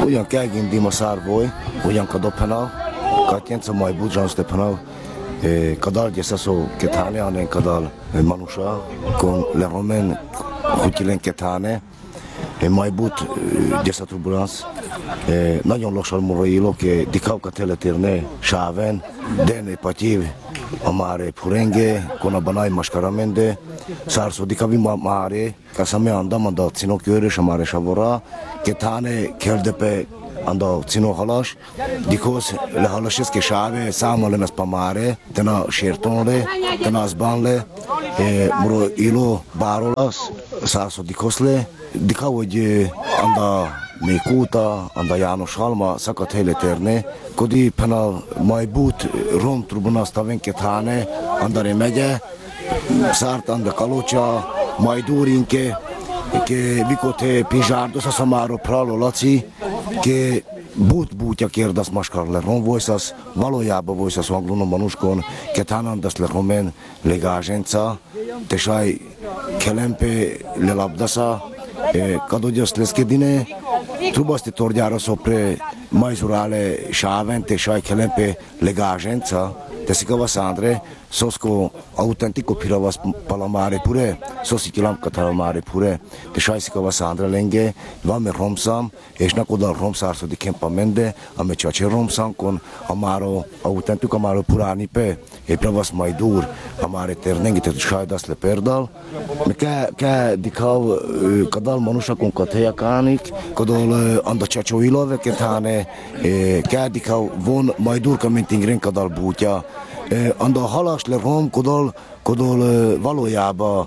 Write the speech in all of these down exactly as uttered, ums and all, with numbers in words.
Ugyan kelgin dima szárvoj, ugyan kadophenau, katjenca mai budžanste penau, kadal gyesaso ketane anen kadal manusa, kon le romen hutilen ketane, mai but gyesa turbulans, nagyon lassan morajilo, ke dikauka teletérne sáven, dene patív, amare purenge, kona banai maskaramende, szárszó dikavi mare, kasame andam anda cino körös, amare savora, ketane keldepe anda cino halas, dikos le halasjes ke sáve, számalen az pamare, tena sértonle, tena az banle, muro ilo barolas, szárszó dikosle, dika, hogy anda Mékóta, anda János Halma szakat helyletérne, kodi pena mai but rom trubunaz tavenket háne, andare megye, szárt anda kalocsa, mai dúrinke, ke vikote pizsárdos a szamáro pralo laci, ke but bútja kérdaz maskar le rom vojszas, valójában vojszas anglonon manuskon, ke tánandas le romen legázsenca, te saj kelempe le labdasa, kadodjas leszkedine, Trubasti torgyára sopre majzurale sávente saj kelempe legázsenca, teszik a vaszandre, szoszko autentico piravas palamare pure, szoszitilam katalamare pure, te sajszik a vaszandre lenge, van me romszam, és nakodal romszárszó di kempamende, ame csace romszánkon, amaro autentico amaro puránipe, e pravas majdur, amare ternengi, te sajdasz le perdal, me ke, ke dikau kadal manusakon katejakánik, kadal anda csacsó ilove ketháne, ke dikau von majdur kamintingren kadal bútja, anda halas le rom, kodol, kodol valójában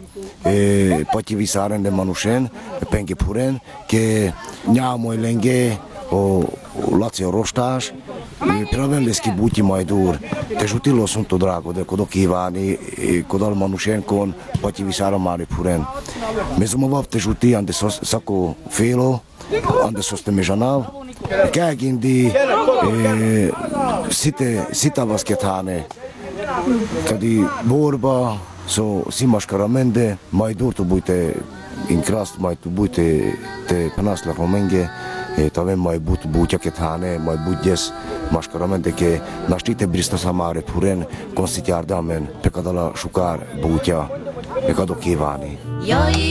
patyi viszárende manusen, penge puren, ke nyámoly lenge, o Laci a rostás, praven lesz ki bútyi majdur, te zsutilo szunto drágo, de kodok kívánni, kodal manusenkon, patyi viszára mári puren. Mezomavav te zsuti, ande szako félo, ande szoszte mezsanav, kelgindi szitavaz ketháne, kadi borba, so simaskara mende, mai durtu bujte inkrast, mai tu bujte te panasla romenge, tavem mai but butja ketháne, mai budjes maskara mende, ke nastite brista samare puren, konstitjárdamen, pekadala sukár bútja, pekadok kívánni.